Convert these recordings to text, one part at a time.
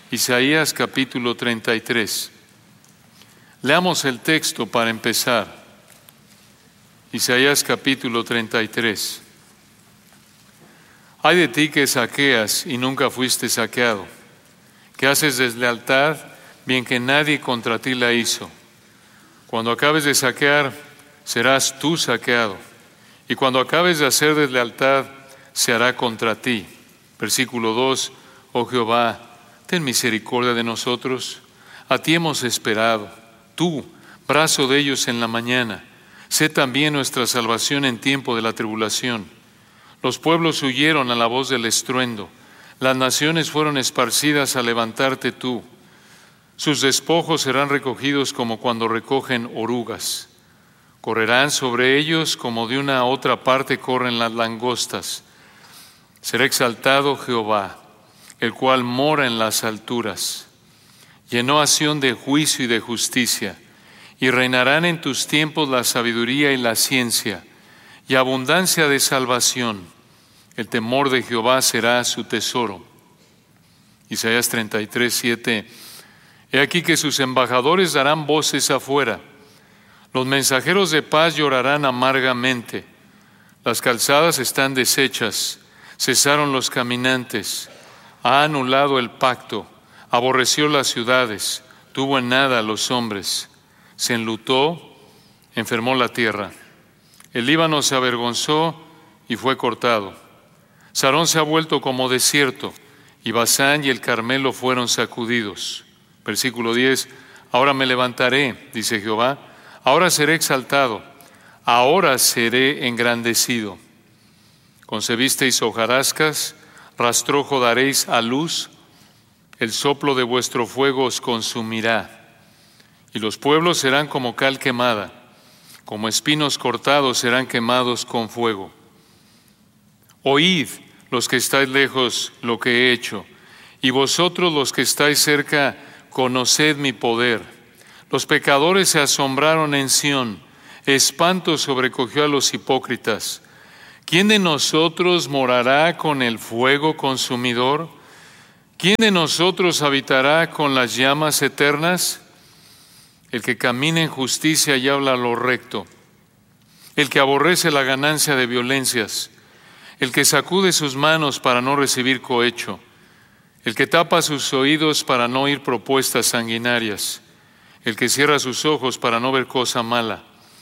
Isaías capítulo 33. Leamos el texto para empezar. Isaías capítulo 33. Ay de ti que saqueas y nunca fuiste saqueado, que haces deslealtad, bien que nadie contra ti la hizo. Cuando acabes de saquear, serás tú saqueado, y cuando acabes de hacer deslealtad, se hará contra ti. Versículo 2, oh Jehová, ten misericordia de nosotros. A ti hemos esperado. Tú, brazo de ellos en la mañana, sé también nuestra salvación en tiempo de la tribulación. Los pueblos huyeron a la voz del estruendo. Las naciones fueron esparcidas al levantarte tú. Sus despojos serán recogidos como cuando recogen orugas. Correrán sobre ellos como de una a otra parte corren las langostas. Será exaltado Jehová, el cual mora en las alturas. Llenó a Sión de juicio y de justicia, y reinarán en tus tiempos la sabiduría y la ciencia, y abundancia de salvación. El temor de Jehová será su tesoro. Isaías 33, 7. He aquí que sus embajadores darán voces afuera. Los mensajeros de paz llorarán amargamente. Las calzadas están deshechas, cesaron los caminantes. Ha anulado el pacto, aborreció las ciudades, tuvo en nada a los hombres. Se enlutó, enfermó la tierra. El Líbano se avergonzó y fue cortado. Sarón se ha vuelto como desierto, y Basán y el Carmelo fueron sacudidos. Versículo 10, ahora me levantaré, dice Jehová, ahora seré exaltado, ahora seré engrandecido. Concebisteis hojarascas, rastrojo daréis a luz, el soplo de vuestro fuego os consumirá. Y los pueblos serán como cal quemada, como espinos cortados serán quemados con fuego. Oíd los que estáis lejos lo que he hecho, y vosotros los que estáis cerca, conoced mi poder. Los pecadores se asombraron en Sión, espanto sobrecogió a los hipócritas. ¿Quién de nosotros morará con el fuego consumidor? ¿Quién de nosotros habitará con las llamas eternas? El que camina en justicia y habla lo recto, el que aborrece la ganancia de violencias, el que sacude sus manos para no recibir cohecho, el que tapa sus oídos para no oír propuestas sanguinarias, el que cierra sus ojos para no ver cosa mala.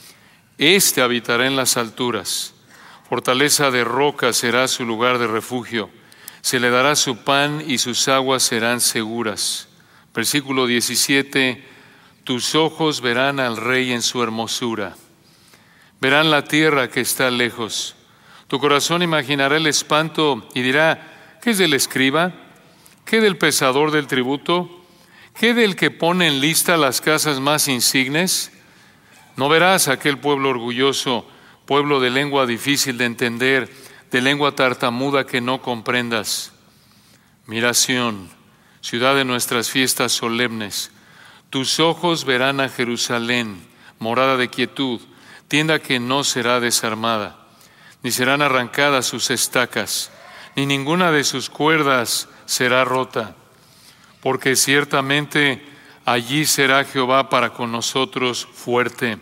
Este habitará en las alturas. Fortaleza de roca será su lugar de refugio. Se le dará su pan y sus aguas serán seguras. Versículo 17. Tus ojos verán al Rey en su hermosura. Verán la tierra que está lejos. Tu corazón imaginará el espanto y dirá, ¿qué es del escriba? ¿Qué del pesador del tributo? ¿Qué del que pone en lista las casas más insignes? No verás a aquel pueblo orgulloso, pueblo de lengua difícil de entender, de lengua tartamuda que no comprendas. Mira Sión, ciudad de nuestras fiestas solemnes. Tus ojos verán a Jerusalén, morada de quietud, tienda que no será desarmada, ni serán arrancadas sus estacas, ni ninguna de sus cuerdas será rota, porque ciertamente allí será Jehová para con nosotros fuerte,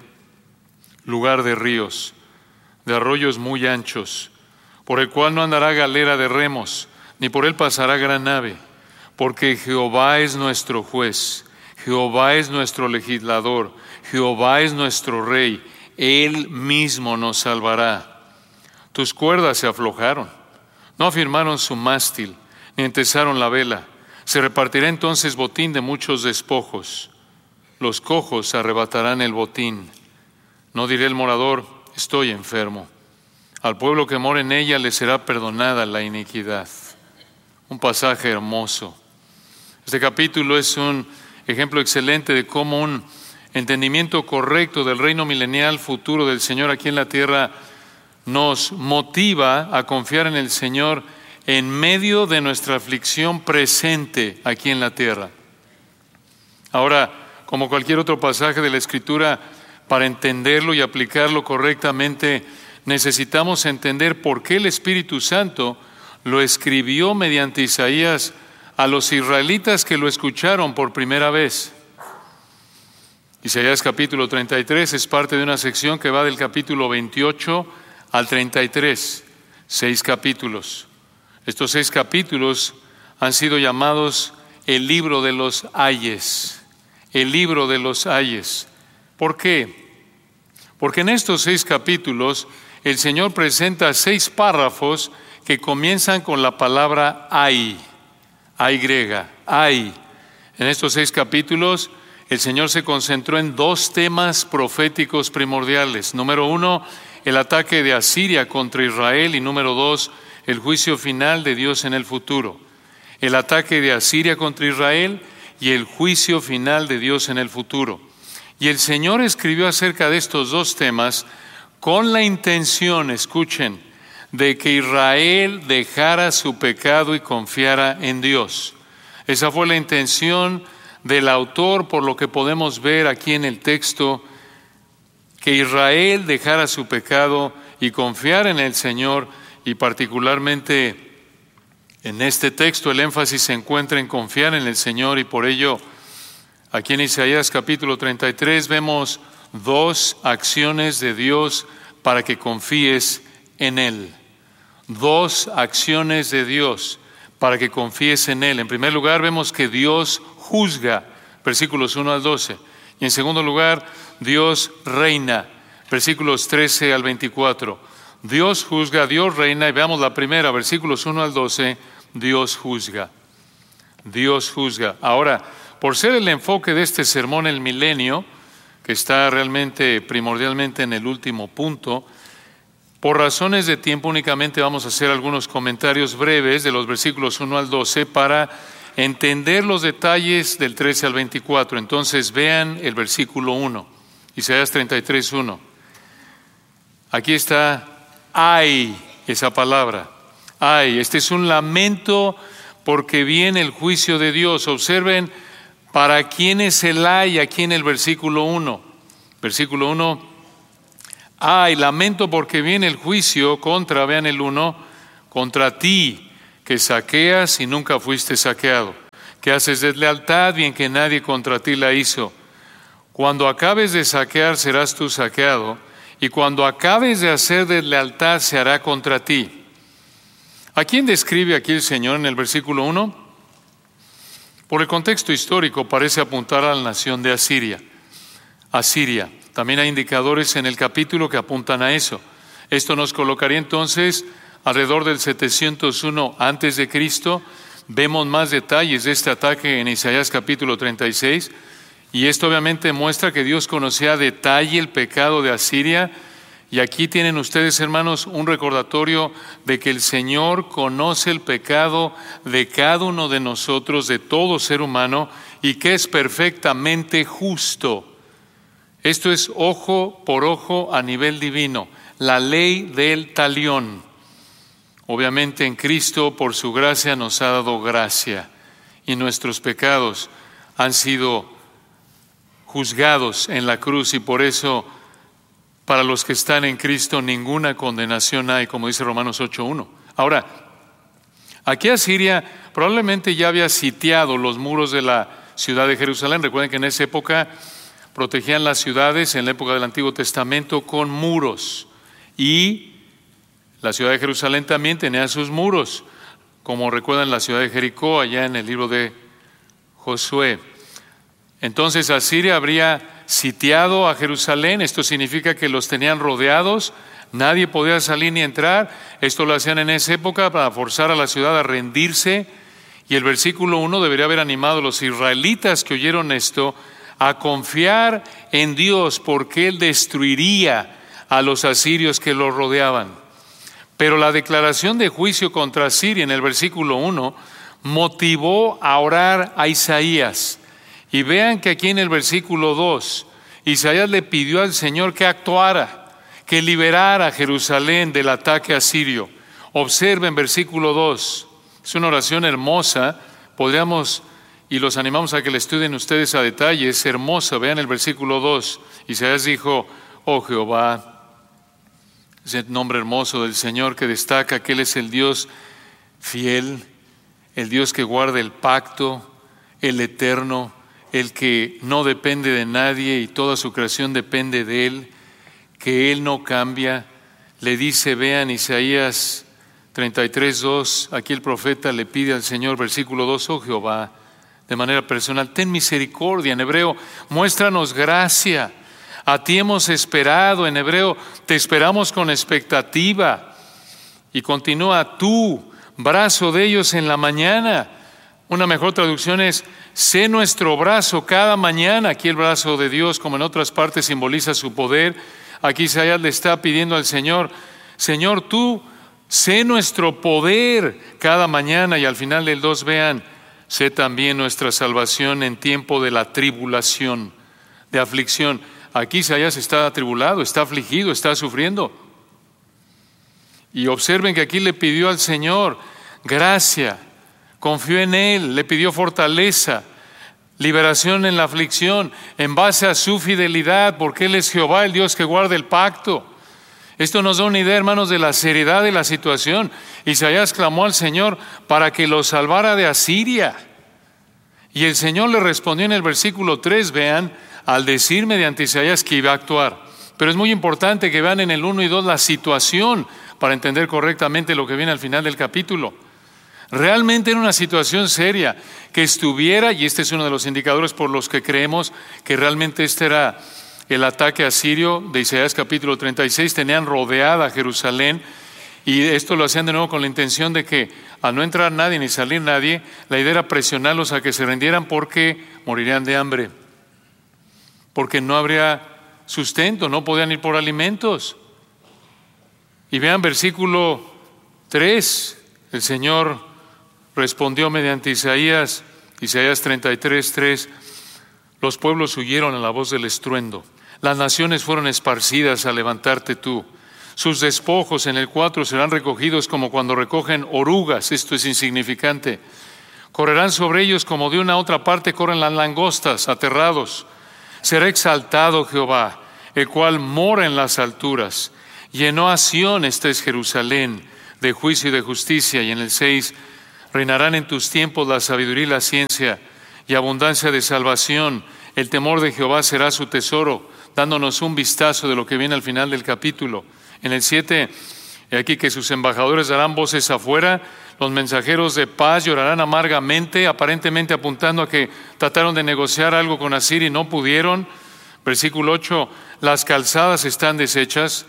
lugar de ríos, de arroyos muy anchos, por el cual no andará galera de remos, ni por él pasará gran nave, porque Jehová es nuestro juez, Jehová es nuestro legislador, Jehová es nuestro rey, Él mismo nos salvará. Tus cuerdas se aflojaron, no afirmaron su mástil, ni entesaron la vela. Se repartirá entonces botín de muchos despojos. Los cojos arrebatarán el botín. No diré el morador, estoy enfermo. Al pueblo que mora en ella le será perdonada la iniquidad. Un pasaje hermoso. Este capítulo es un ejemplo excelente de cómo un entendimiento correcto del reino milenial futuro del Señor aquí en la tierra nos motiva a confiar en el Señor en medio de nuestra aflicción presente aquí en la tierra. Ahora, como cualquier otro pasaje de la Escritura, para entenderlo y aplicarlo correctamente, necesitamos entender por qué el Espíritu Santo lo escribió mediante Isaías a los israelitas que lo escucharon por primera vez. Isaías capítulo 33 es parte de una sección que va del capítulo 28 al 33, 6 capítulos. Estos 6 capítulos han sido llamados el libro de los ayes, el libro de los ayes. ¿Por qué? Porque en estos 6 capítulos el Señor presenta 6 párrafos que comienzan con la palabra ay, griega, ay. En estos 6 capítulos el Señor se concentró en 2 temas proféticos primordiales. Número 1, el ataque de Asiria contra Israel, y número 2, el juicio final de Dios en el futuro. El ataque de Asiria contra Israel y el juicio final de Dios en el futuro. Y el Señor escribió acerca de estos 2 temas con la intención, escuchen, de que Israel dejara su pecado y confiara en Dios. Esa fue la intención del autor, por lo que podemos ver aquí en el texto, que Israel dejara su pecado y confiara en el Señor, y particularmente en este texto el énfasis se encuentra en confiar en el Señor, y por ello aquí en Isaías capítulo 33 vemos 2 acciones de Dios para que confíes en Él. 2 acciones de Dios para que confíes en Él. En primer lugar, vemos que Dios juzga, versículos 1 al 12. Y en segundo lugar, Dios reina, versículos 13 al 24. Dios juzga, Dios reina, y veamos la primera, versículos 1 al 12, Dios juzga. Dios juzga. Ahora, por ser el enfoque de este sermón el milenio, que está realmente primordialmente en el último punto, por razones de tiempo únicamente vamos a hacer algunos comentarios breves de los versículos 1 al 12 para entender los detalles del 13 al 24. Entonces vean el versículo 1, Isaías 33, 1. Aquí está ay, esa palabra, ay. Este es un lamento porque viene el juicio de Dios. Observen para quién es el ay aquí en el versículo 1. Versículo 1. Ay, lamento porque viene el juicio contra, vean el 1, contra ti, que saqueas y nunca fuiste saqueado, que haces deslealtad bien que nadie contra ti la hizo. Cuando acabes de saquear serás tú saqueado, y cuando acabes de hacer deslealtad se hará contra ti. ¿A quién describe aquí el Señor en el versículo 1? Por el contexto histórico parece apuntar a la nación de Asiria. Asiria. También hay indicadores en el capítulo que apuntan a eso. Esto nos colocaría entonces alrededor del 701 antes de Cristo. Vemos más detalles de este ataque en Isaías capítulo 36, y esto obviamente muestra que Dios conocía a detalle el pecado de Asiria. Y aquí tienen ustedes, hermanos, un recordatorio de que el Señor conoce el pecado de cada uno de nosotros, de todo ser humano, y que es perfectamente justo. Esto es ojo por ojo a nivel divino, la ley del talión. Obviamente en Cristo, por su gracia, nos ha dado gracia, y nuestros pecados han sido juzgados en la cruz, y por eso para los que están en Cristo ninguna condenación hay, como dice Romanos 8:1. Ahora, aquí Asiria probablemente ya había sitiado los muros de la ciudad de Jerusalén. Recuerden que en esa época protegían las ciudades, en la época del Antiguo Testamento, con muros, y la ciudad de Jerusalén también tenía sus muros, como recuerdan la ciudad de Jericó allá en el libro de Josué. Entonces Asiria habría sitiado a Jerusalén. Esto significa que los tenían rodeados, nadie podía salir ni entrar. Esto lo hacían en esa época para forzar a la ciudad a rendirse, y el versículo 1 debería haber animado a los israelitas que oyeron esto a confiar en Dios, porque Él destruiría a los asirios que los rodeaban. Pero la declaración de juicio contra Asiria en el versículo 1 motivó a orar a Isaías. Y vean que aquí en el versículo 2, Isaías le pidió al Señor que actuara, que liberara a Jerusalén del ataque asirio. Observen versículo 2, es una oración hermosa, podríamos, y los animamos a que la estudien ustedes a detalle, es hermosa. Vean el versículo 2, Isaías dijo, oh Jehová, es el nombre hermoso del Señor que destaca que Él es el Dios fiel, el Dios que guarda el pacto, el eterno, el que no depende de nadie y toda su creación depende de Él, que Él no cambia. Le dice, vean Isaías 33:2, aquí el profeta le pide al Señor, versículo 2, oh Jehová, de manera personal, ten misericordia. En hebreo, muéstranos gracia. A ti hemos esperado. En hebreo, te esperamos con expectativa. Y continúa, tú, brazo de ellos en la mañana. Una mejor traducción es, sé nuestro brazo cada mañana. Aquí el brazo de Dios, como en otras partes, simboliza su poder. Aquí Isaías le está pidiendo al Señor, Señor, tú, sé nuestro poder cada mañana. Y al final del 2, vean, sé también nuestra salvación en tiempo de la tribulación, de aflicción. Aquí Isaías está atribulado, está afligido, está sufriendo. Y observen que aquí le pidió al Señor gracia, confió en Él, le pidió fortaleza, liberación en la aflicción, en base a su fidelidad, porque Él es Jehová, el Dios que guarda el pacto. Esto nos da una idea, hermanos, de la seriedad de la situación. Isaías clamó al Señor para que lo salvara de Asiria. Y el Señor le respondió en el versículo 3, vean, al decir mediante Isaías que iba a actuar. Pero es muy importante que vean en el 1 y 2 la situación para entender correctamente lo que viene al final del capítulo. Realmente era una situación seria que estuviera, y este es uno de los indicadores por los que creemos que realmente este era el ataque asirio de Isaías capítulo 36. Tenían rodeada Jerusalén y esto lo hacían de nuevo con la intención de que al no entrar nadie ni salir nadie, la idea era presionarlos a que se rindieran porque morirían de hambre, porque no habría sustento, no podían ir por alimentos. Y vean versículo 3, el Señor respondió mediante Isaías 33:3, los pueblos huyeron a la voz del estruendo, las naciones fueron esparcidas al levantarte tú, sus despojos en el 4 serán recogidos como cuando recogen orugas, esto es insignificante, correrán sobre ellos como de una a otra parte corren las langostas, aterrados. Será exaltado Jehová, el cual mora en las alturas. Llenó a Sión, esta es Jerusalén, de juicio y de justicia. Y en el 6, reinarán en tus tiempos la sabiduría y la ciencia, y abundancia de salvación. El temor de Jehová será su tesoro, dándonos un vistazo de lo que viene al final del capítulo. En el 7, he aquí que sus embajadores darán voces afuera, los mensajeros de paz llorarán amargamente, aparentemente apuntando a que trataron de negociar algo con Asiria y no pudieron. Versículo 8, las calzadas están deshechas,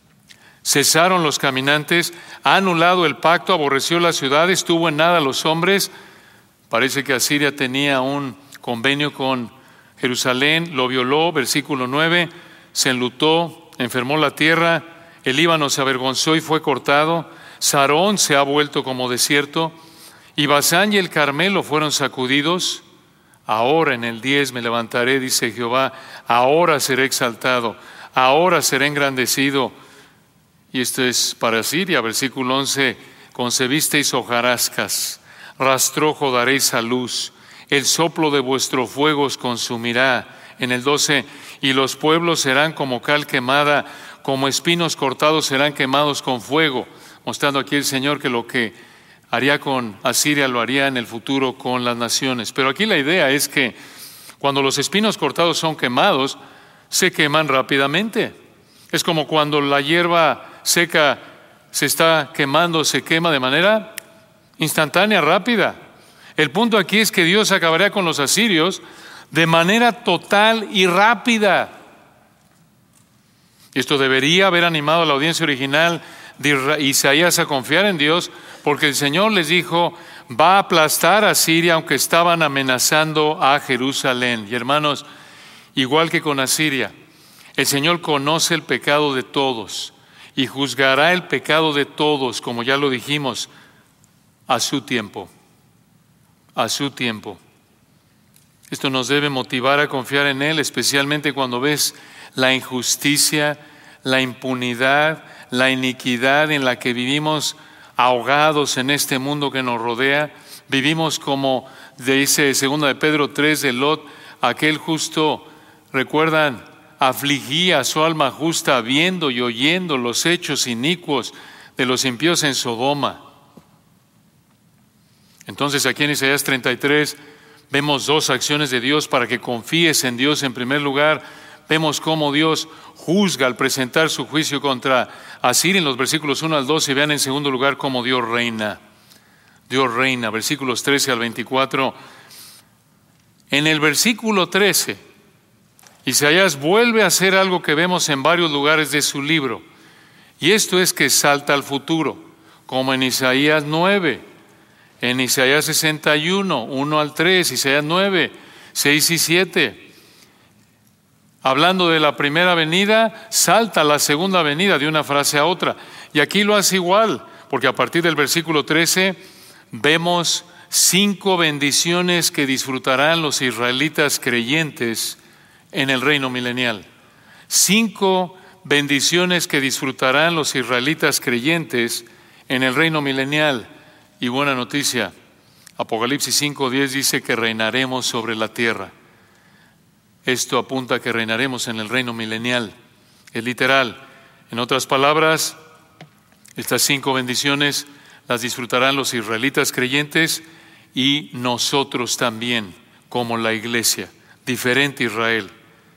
cesaron los caminantes, ha anulado el pacto, aborreció las ciudades, tuvo en nada a los hombres. Parece que Asiria tenía un convenio con Jerusalén, lo violó. Versículo 9, se enlutó, enfermó la tierra, el Líbano se avergonzó y fue cortado, Sarón se ha vuelto como desierto, y Basán y el Carmelo fueron sacudidos. Ahora en el 10 me levantaré, dice Jehová, ahora seré exaltado, ahora seré engrandecido. Y esto es para Siria, versículo 11, concebisteis hojarascas, rastrojo daréis a luz, el soplo de vuestro fuego os consumirá. En el 12, y los pueblos serán como cal quemada, como espinos cortados serán quemados con fuego, mostrando aquí el Señor que lo que haría con Asiria lo haría en el futuro con las naciones. Pero aquí la idea es que cuando los espinos cortados son quemados, se queman rápidamente. Es como cuando la hierba seca se está quemando, se quema de manera instantánea, rápida. El punto aquí es que Dios acabaría con los asirios de manera total y rápida. Esto debería haber animado a la audiencia original de Isaías a confiar en Dios, porque el Señor les dijo, va a aplastar a Asiria, aunque estaban amenazando a Jerusalén. Y hermanos, igual que con Asiria, el Señor conoce el pecado de todos y juzgará el pecado de todos, como ya lo dijimos, a su tiempo. A su tiempo. Esto nos debe motivar a confiar en Él, especialmente cuando ves la injusticia, la impunidad, la iniquidad en la que vivimos ahogados en este mundo que nos rodea. Vivimos como dice 2 de Pedro 3 de Lot, aquel justo, recuerdan, afligía su alma justa viendo y oyendo los hechos inicuos de los impíos en Sodoma. Entonces aquí en Isaías 33 vemos dos acciones de Dios para que confíes en Dios en primer lugar. Vemos cómo Dios juzga al presentar su juicio contra Asiria en los versículos 1 al 12 y vean en segundo lugar cómo Dios reina. Dios reina, versículos 13 al 24. En el versículo 13, Isaías vuelve a hacer algo que vemos en varios lugares de su libro. Y esto es que salta al futuro, como en Isaías 9, en Isaías 61, 1 al 3, Isaías 9, 6 y 7. Hablando de la primera venida, salta a la segunda venida de una frase a otra. Y aquí lo hace igual, porque a partir del versículo 13 vemos 5 bendiciones que disfrutarán los israelitas creyentes en el reino milenial. 5 bendiciones que disfrutarán los israelitas creyentes en el reino milenial. Y buena noticia, Apocalipsis 5:10 dice que reinaremos sobre la tierra. Esto apunta a que reinaremos en el reino milenial. Es literal. En otras palabras, estas 5 bendiciones las disfrutarán los israelitas creyentes y nosotros también, como la iglesia, diferente Israel.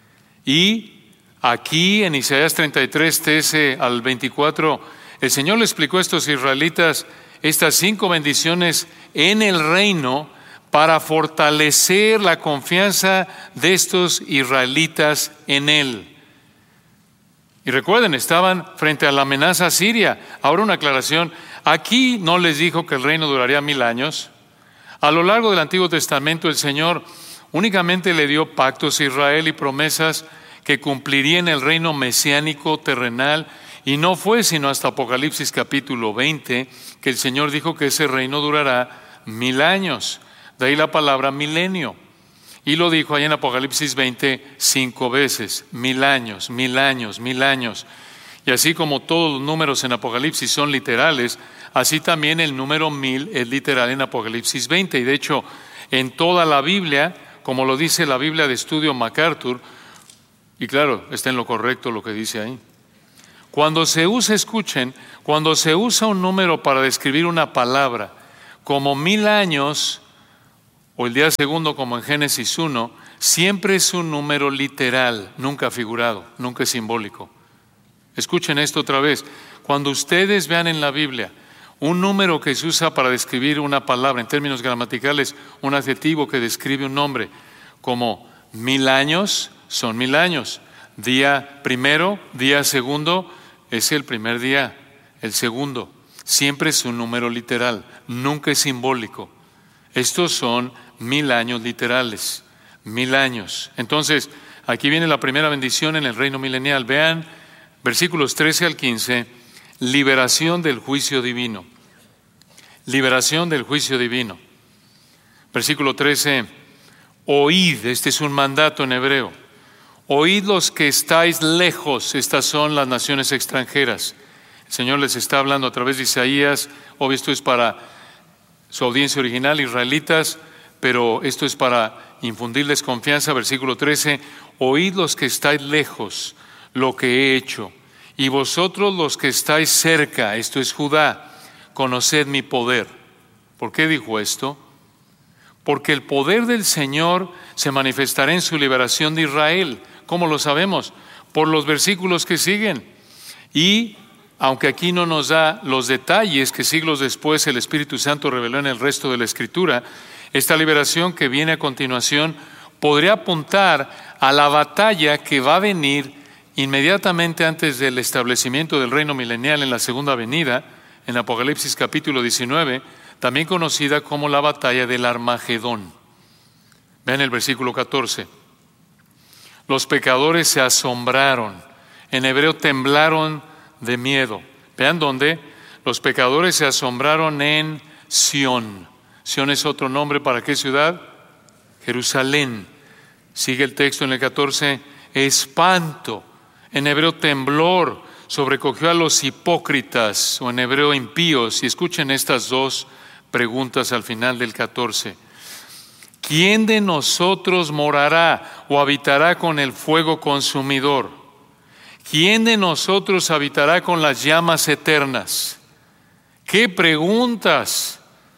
Y aquí en Isaías 33, 13 al 24, el Señor le explicó a estos israelitas estas 5 bendiciones en el reino para fortalecer la confianza de estos israelitas en Él. Y recuerden, estaban frente a la amenaza siria. Ahora una aclaración, aquí no les dijo que el reino duraría 1000 años. A lo largo del Antiguo Testamento el Señor únicamente le dio pactos a Israel y promesas que cumplirían el reino mesiánico terrenal, y no fue sino hasta Apocalipsis capítulo 20 que el Señor dijo que ese reino durará 1000 años. De ahí la palabra milenio. Y lo dijo ahí en Apocalipsis 20 5 veces. 1000 años, 1000 años, 1000 años. Y así como todos los números en Apocalipsis son literales, así también el número 1000 es literal en Apocalipsis 20. Y de hecho, en toda la Biblia, como lo dice la Biblia de Estudio MacArthur, y claro, está en lo correcto lo que dice ahí. Cuando se usa, escuchen, cuando se usa un número para describir una palabra, como 1000 años, o el día segundo como en Génesis 1, siempre es un número literal, nunca figurado, nunca simbólico. Escuchen esto otra vez. Cuando ustedes vean en la Biblia un número que se usa para describir una palabra, en términos gramaticales, un adjetivo que describe un nombre, como 1000 años, son 1000 años. Día primero, día segundo, es el primer día, el segundo. Siempre es un número literal, nunca es simbólico. Estos son 1000 años literales, 1000 años. Entonces, aquí viene la primera bendición en el reino milenial. Vean, versículos 13 al 15, liberación del juicio divino. Liberación del juicio divino. Versículo 13, oíd, este es un mandato en hebreo. Oíd los que estáis lejos, estas son las naciones extranjeras. El Señor les está hablando a través de Isaías, obvio esto es para su audiencia original, israelitas, pero esto es para infundirles confianza. Versículo 13, oíd los que estáis lejos lo que he hecho, y vosotros los que estáis cerca, esto es Judá, conoced mi poder. ¿Por qué dijo esto? Porque el poder del Señor se manifestará en su liberación de Israel. ¿Cómo lo sabemos? Por los versículos que siguen. Y aunque aquí no nos da los detalles que siglos después el Espíritu Santo reveló en el resto de la Escritura, esta liberación que viene a continuación podría apuntar a la batalla que va a venir inmediatamente antes del establecimiento del reino milenial en la segunda venida, en Apocalipsis capítulo 19, también conocida como la batalla del Armagedón. Vean el versículo 14. Los pecadores se asombraron, en hebreo temblaron de miedo. Vean dónde. Los pecadores se asombraron en Sión. Sión es otro nombre para ¿qué ciudad? Jerusalén. Sigue el texto en el 14. Espanto, en hebreo temblor, sobrecogió a los hipócritas, o en hebreo impíos. Y escuchen estas dos preguntas al final del 14. ¿Quién de nosotros morará o habitará con el fuego consumidor? ¿Quién de nosotros habitará con las llamas eternas? ¡Qué preguntas!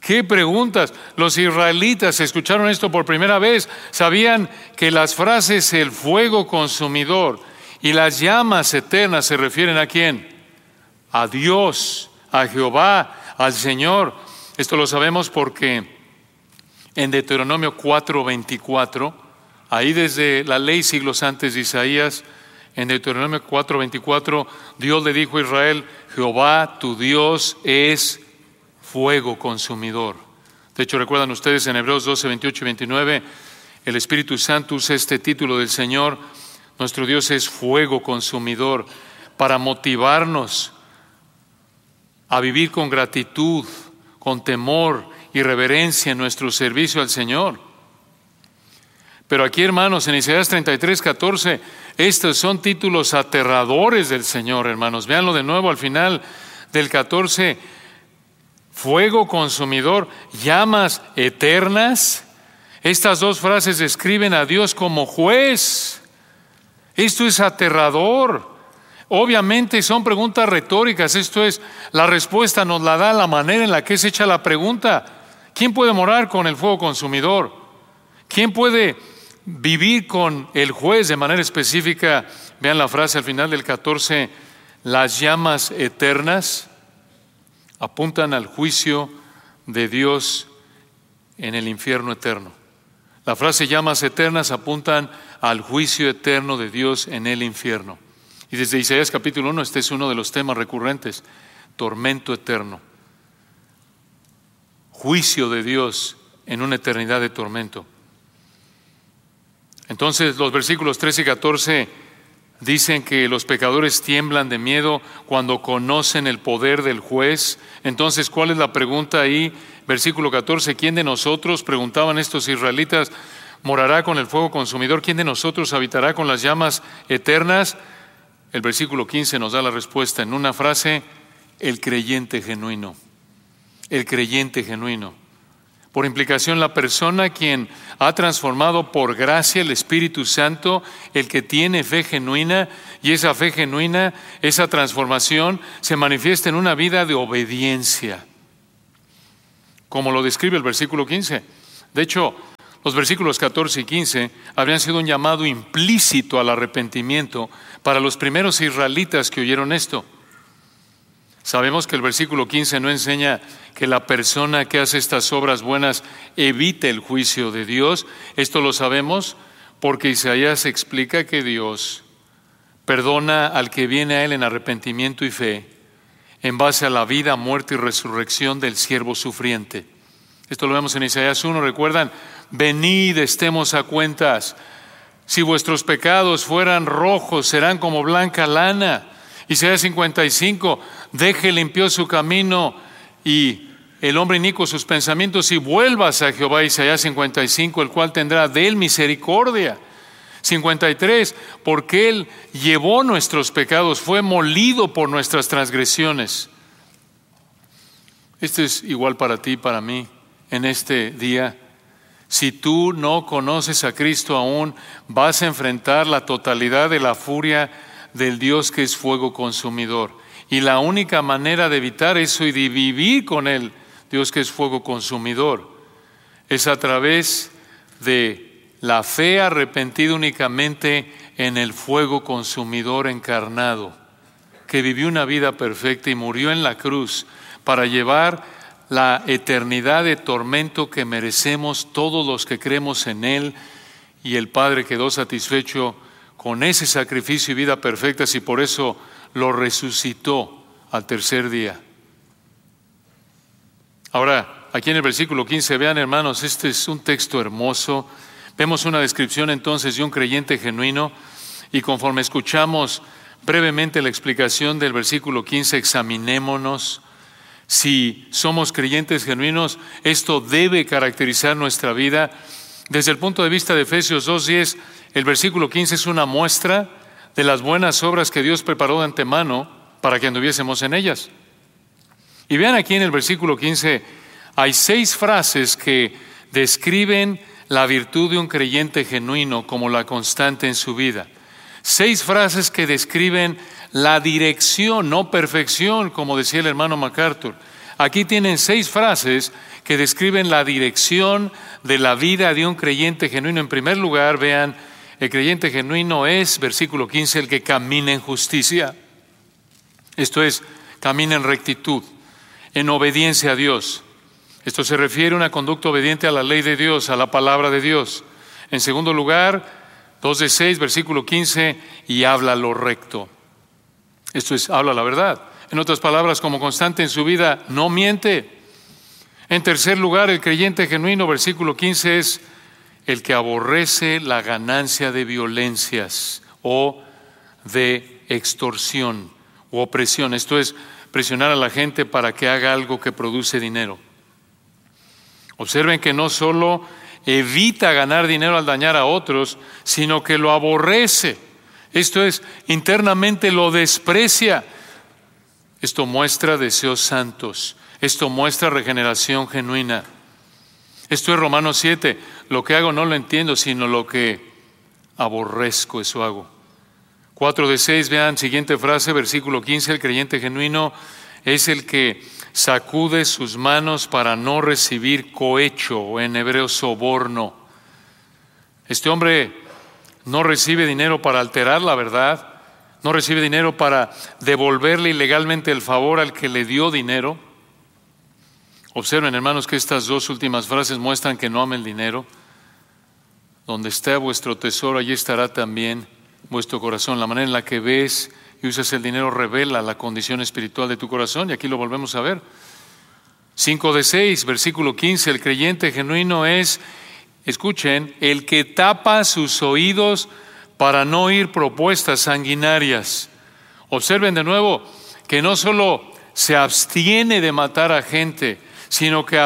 ¿Qué preguntas? Los israelitas escucharon esto por primera vez. Sabían que las frases el fuego consumidor y las llamas eternas se refieren ¿a quién? A Dios, a Jehová, al Señor. Esto lo sabemos porque en Deuteronomio 4:24, ahí desde la ley siglos antes de Isaías, en Deuteronomio 4:24, Dios le dijo a Israel: Jehová tu Dios es fuego consumidor. De hecho, recuerdan ustedes en Hebreos 12:28 y 29, el Espíritu Santo usa este título del Señor: nuestro Dios es fuego consumidor, para motivarnos a vivir con gratitud, con temor y reverencia en nuestro servicio al Señor. Pero aquí, hermanos, en Isaías 33:14, estos son títulos aterradores del Señor, hermanos. Véanlo de nuevo al final del 14: fuego consumidor, llamas eternas. Estas dos frases describen a Dios como juez. Esto es aterrador. Obviamente son preguntas retóricas. Esto es, la respuesta nos la da la manera en la que es hecha la pregunta. ¿Quién puede morar con el fuego consumidor? ¿Quién puede vivir con el juez de manera específica? Vean la frase al final del 14: las llamas eternas apuntan al juicio de Dios en el infierno eterno. La frase llamas eternas apuntan al juicio eterno de Dios en el infierno. Y desde Isaías capítulo 1, este es uno de los temas recurrentes: tormento eterno, juicio de Dios en una eternidad de tormento. Entonces los versículos 13 y 14 dicen que los pecadores tiemblan de miedo cuando conocen el poder del juez. Entonces, ¿cuál es la pregunta ahí? Versículo 14: ¿quién de nosotros, preguntaban estos israelitas, morará con el fuego consumidor? ¿Quién de nosotros habitará con las llamas eternas? El versículo 15 nos da la respuesta en una frase: el creyente genuino. El creyente genuino. Por implicación, la persona quien ha transformado por gracia el Espíritu Santo, el que tiene fe genuina, y esa fe genuina, esa transformación, se manifiesta en una vida de obediencia, como lo describe el versículo 15. De hecho, los versículos 14 y 15 habrían sido un llamado implícito al arrepentimiento para los primeros israelitas que oyeron esto. Sabemos que el versículo 15 no enseña que la persona que hace estas obras buenas evite el juicio de Dios. Esto lo sabemos porque Isaías explica que Dios perdona al que viene a Él en arrepentimiento y fe en base a la vida, muerte y resurrección del siervo sufriente. Esto lo vemos en Isaías 1, ¿recuerdan? Venid, estemos a cuentas. Si vuestros pecados fueran rojos, serán como blanca lana. Isaías 55, deje limpio su camino y el hombre inicuo sus pensamientos, y vuelvas a Jehová. Isaías 55, el cual tendrá de él misericordia. 53, porque él llevó nuestros pecados, fue molido por nuestras transgresiones. Esto es igual para ti y para mí en este día. Si tú no conoces a Cristo aún, vas a enfrentar la totalidad de la furia del Dios que es fuego consumidor. Y la única manera de evitar eso y de vivir con el Dios que es fuego consumidor es a través de la fe arrepentida únicamente en el fuego consumidor encarnado, que vivió una vida perfecta y murió en la cruz para llevar la eternidad de tormento que merecemos todos los que creemos en Él. Y el Padre quedó satisfecho con ese sacrificio y vida perfectas, y por eso lo resucitó al tercer día. Ahora, aquí en el versículo 15, vean, hermanos, este es un texto hermoso. Vemos una descripción entonces de un creyente genuino, y conforme escuchamos brevemente la explicación del versículo 15, examinémonos. Si somos creyentes genuinos, esto debe caracterizar nuestra vida. Desde el punto de vista de Efesios 2:10, el versículo 15 es una muestra de las buenas obras que Dios preparó de antemano para que anduviésemos en ellas. Y vean aquí en el versículo 15, hay 6 frases que describen la virtud de un creyente genuino como la constante en su vida. 6 frases que describen la dirección, no perfección, como decía el hermano MacArthur. Aquí tienen 6 frases que describen la dirección de la vida de un creyente genuino. En primer lugar, vean, el creyente genuino es, versículo 15, el que camina en justicia. Esto es, camina en rectitud, en obediencia a Dios. Esto se refiere a una conducta obediente a la ley de Dios, a la palabra de Dios. En segundo lugar, 2 de 6, versículo 15, y habla lo recto. Esto es, habla la verdad. En otras palabras, como constante en su vida, no miente. En tercer lugar, el creyente genuino, versículo 15, es el que aborrece la ganancia de violencias o de extorsión u opresión. Esto es, presionar a la gente para que haga algo que produce dinero. Observen que no solo evita ganar dinero al dañar a otros, sino que lo aborrece. Esto es, internamente lo desprecia. Esto muestra deseos santos. Esto muestra regeneración genuina. Esto es Romanos 7. Lo que hago no lo entiendo, sino lo que aborrezco, eso hago. 4 de 6, vean, siguiente frase, versículo 15. El creyente genuino es el que sacude sus manos para no recibir cohecho, o en hebreo soborno. Este hombre no recibe dinero para alterar la verdad, no recibe dinero para devolverle ilegalmente el favor al que le dio dinero. Observen, hermanos, que estas 2 últimas frases muestran que no ama el dinero. Donde está vuestro tesoro, allí estará también vuestro corazón. La manera en la que ves y usas el dinero revela la condición espiritual de tu corazón, y aquí lo volvemos a ver. 5 de 6, versículo 15, el creyente genuino es, escuchen, el que tapa sus oídos para no oír propuestas sanguinarias. Observen de nuevo que no solo se abstiene de matar a gente, sino que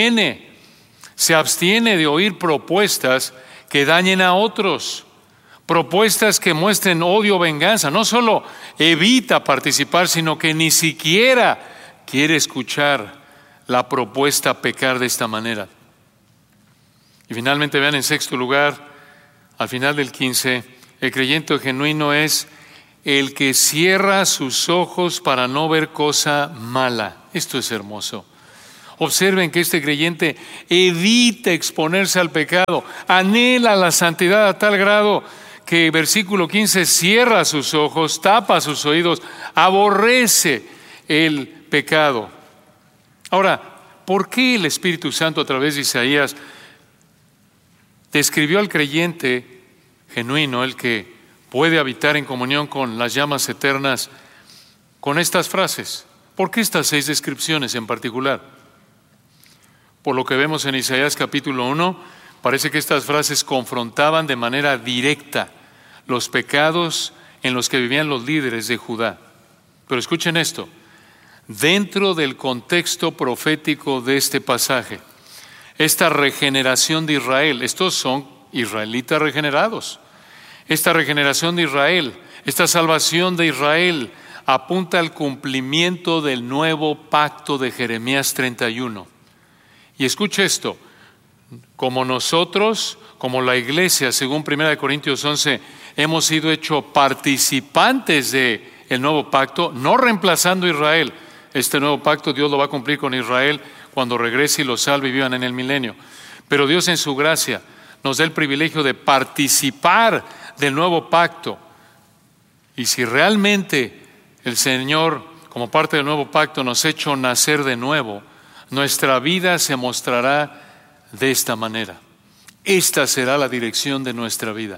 se abstiene de oír propuestas que dañen a otros, propuestas que muestren odio o venganza. No solo evita participar, sino que ni siquiera quiere escuchar la propuesta a pecar de esta manera. Y finalmente vean en sexto lugar, al final del 15, el creyente genuino es el que cierra sus ojos para no ver cosa mala. Esto es hermoso. Observen que este creyente evita exponerse al pecado, anhela la santidad a tal grado que versículo 15 cierra sus ojos, tapa sus oídos, aborrece el pecado. Ahora, ¿por qué el Espíritu Santo a través de Isaías describió al creyente genuino, el que puede habitar en comunión con las llamas eternas, con estas frases? ¿Por qué estas 6 descripciones en particular? Por lo que vemos en Isaías capítulo 1, parece que estas frases confrontaban de manera directa los pecados en los que vivían los líderes de Judá. Pero escuchen esto, dentro del contexto profético de este pasaje, esta regeneración de Israel, estos son israelitas regenerados, esta regeneración de Israel, esta salvación de Israel apunta al cumplimiento del nuevo pacto de Jeremías 31. Y escuche esto, como nosotros, como la iglesia, según 1 Corintios 11, hemos sido hechos participantes del nuevo pacto, no reemplazando a Israel. Este nuevo pacto Dios lo va a cumplir con Israel cuando regrese y los salve y vivan en el milenio. Pero Dios en su gracia nos da el privilegio de participar del nuevo pacto. Y si realmente el Señor, como parte del nuevo pacto, nos ha hecho nacer de nuevo, nuestra vida se mostrará de esta manera. Esta será la dirección de nuestra vida.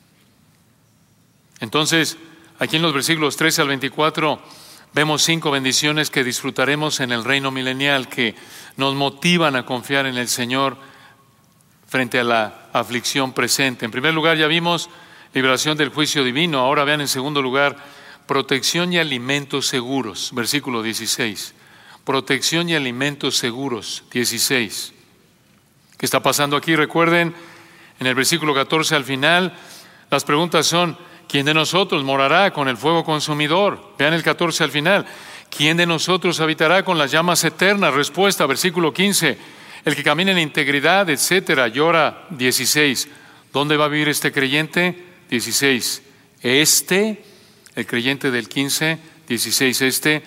Entonces, aquí en los versículos 13 al 24, vemos 5 bendiciones que disfrutaremos en el reino milenial, que nos motivan a confiar en el Señor frente a la aflicción presente. En primer lugar, ya vimos liberación del juicio divino. Ahora vean en segundo lugar, protección y alimentos seguros. Versículo 16. Protección y alimentos seguros, 16. ¿Qué está pasando aquí? Recuerden, en el versículo 14 al final, las preguntas son, ¿quién de nosotros morará con el fuego consumidor? Vean el 14 al final. ¿Quién de nosotros habitará con las llamas eternas? Respuesta, versículo 15. El que camina en integridad, etcétera. Y ahora, 16. ¿Dónde va a vivir este creyente? 16. El creyente del 15, 16,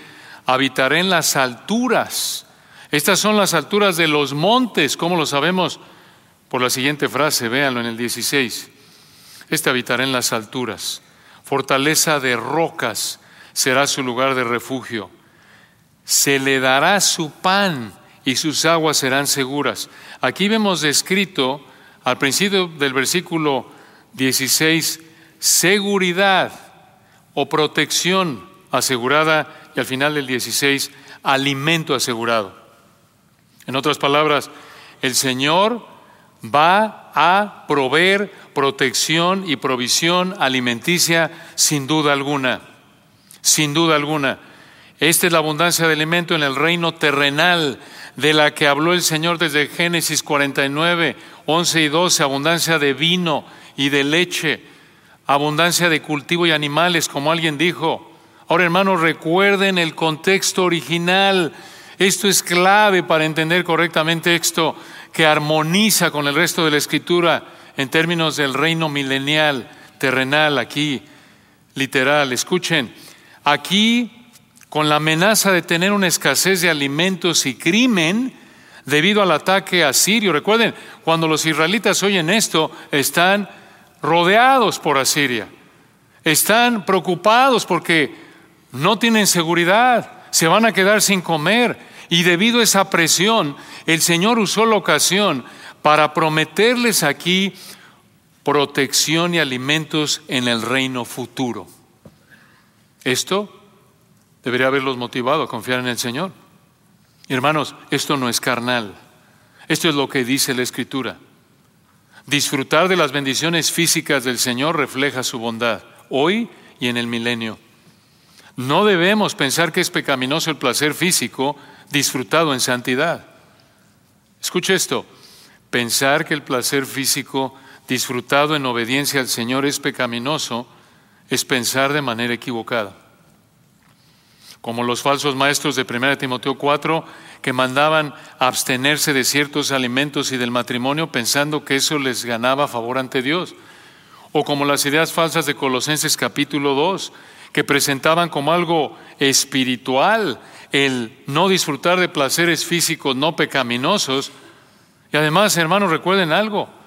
Habitaré en las alturas. Estas son las alturas de los montes. ¿Cómo lo sabemos? Por la siguiente frase, véanlo en el 16. Habitará en las alturas. Fortaleza de rocas será su lugar de refugio. Se le dará su pan y sus aguas serán seguras. Aquí vemos descrito al principio del versículo 16, seguridad o protección asegurada, y al final del 16, alimento asegurado. En otras palabras, el Señor va a proveer protección y provisión alimenticia sin duda alguna. Sin duda alguna. Esta es la abundancia de alimento en el reino terrenal de la que habló el Señor desde Génesis 49, 11 y 12, abundancia de vino y de leche, abundancia de cultivo y animales, como alguien dijo. Ahora, hermanos, recuerden el contexto original. Esto es clave para entender correctamente esto, que armoniza con el resto de la Escritura en términos del reino milenial, terrenal, aquí, literal. Escuchen, aquí, con la amenaza de tener una escasez de alimentos y crimen debido al ataque asirio. Recuerden, cuando los israelitas oyen esto, están rodeados por Asiria. Están preocupados porque no tienen seguridad, se van a quedar sin comer. Y debido a esa presión, el Señor usó la ocasión para prometerles aquí protección y alimentos en el reino futuro. Esto debería haberlos motivado a confiar en el Señor. Hermanos, esto no es carnal. Esto es lo que dice la Escritura. Disfrutar de las bendiciones físicas del Señor refleja su bondad, hoy y en el milenio. No debemos pensar que es pecaminoso el placer físico disfrutado en santidad. Escuche esto, pensar que el placer físico disfrutado en obediencia al Señor es pecaminoso es pensar de manera equivocada. Como los falsos maestros de 1 Timoteo 4, que mandaban abstenerse de ciertos alimentos y del matrimonio pensando que eso les ganaba favor ante Dios. O como las ideas falsas de Colosenses capítulo 2, que presentaban como algo espiritual el no disfrutar de placeres físicos no pecaminosos. Y además, hermanos, recuerden algo,